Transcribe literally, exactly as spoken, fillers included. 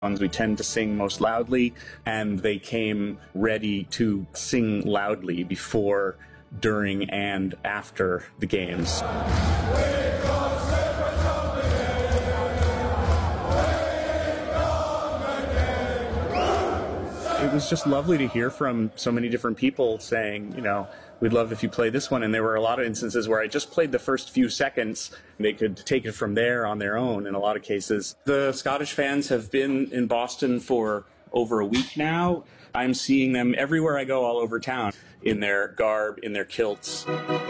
We tend to sing most loudly, and they came ready to sing loudly before, during, and after the games. It was just lovely to hear from so many different people saying, you know, we'd love if you play this one. And there were a lot of instances where I just played the first few seconds. They could take it from there on their own in a lot of cases. The Scottish fans have been in Boston for over a week now. I'm seeing them everywhere I go all over town, in their garb, in their kilts.